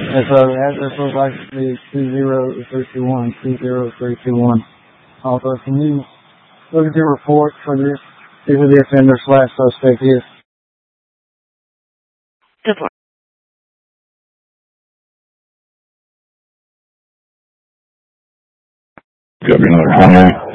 And so the address looks like to be 20321. Also, can you look at your report for this? See who the offender/suspect is. Got me another 100.